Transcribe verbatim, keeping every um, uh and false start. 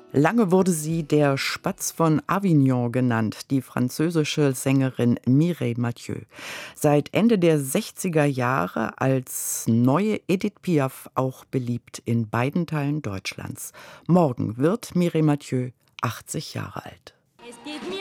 Lange wurde sie der Spatz von Avignon genannt, die französische Sängerin Mireille Mathieu. Seit Ende der sechziger Jahre als neue Edith Piaf auch beliebt in beiden Teilen Deutschlands. Morgen wird Mireille Mathieu achtzig Jahre alt.